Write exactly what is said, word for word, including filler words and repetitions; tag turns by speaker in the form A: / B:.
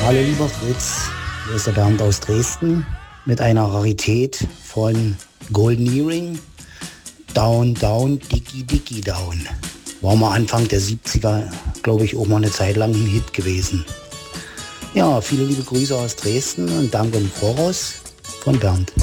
A: Hallo lieber Fritz, hier ist der Bernd aus Dresden mit einer Rarität von Golden Earring. Down, down, dicky, dicky, down. War mal Anfang der siebziger, glaube ich, auch mal eine Zeit lang ein Hit gewesen. Ja, viele liebe Grüße aus Dresden und danke im Voraus von Bernd.